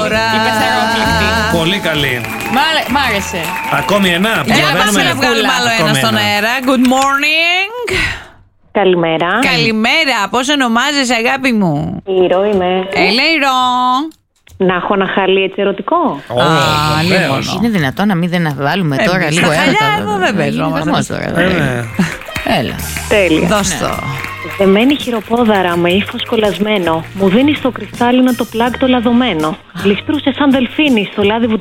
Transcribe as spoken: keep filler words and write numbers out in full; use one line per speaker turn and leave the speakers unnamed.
Πολύ καλή.
Μ' άρεσε.
Ακόμη ένα.
Έλα, πάμε να βγάλουμε άλλο ένα στον αέρα. Good morning.
Καλημέρα.
Καλημέρα. Πώς ονομάζεσαι, αγάπη μου?
Ηρώ είμαι.
Έλα, Ηρώ.
Να έχω ένα χαλί έτσι ερωτικό.
Α, λίγο.
Είναι δυνατόν να μην δεν βάλουμε τώρα λίγο έρωτα?
Χαλιά εδώ δεν παίζουμε.
Έλα.
Τέλεια.
Δώσ' το.
Δεμένη χειροπόδαρα με ύφος κολλασμένο, μου δίνει στο κρυστάλλινο το πλάκ το λαδωμένο. Γλιστρούσε σαν δελφίνι στο λάδι